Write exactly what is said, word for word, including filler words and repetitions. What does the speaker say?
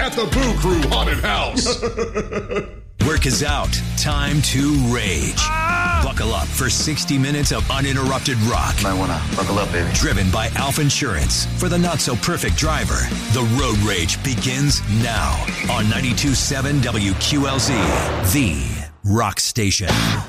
at the Boo Crew Haunted House. Work is out. Time to rage. Ah! Buckle up for sixty minutes of uninterrupted rock. Might want to buckle up, baby. Driven by Alpha Insurance. For the not-so-perfect driver, the road rage begins now on ninety-two point seven W Q L Z, the rock station.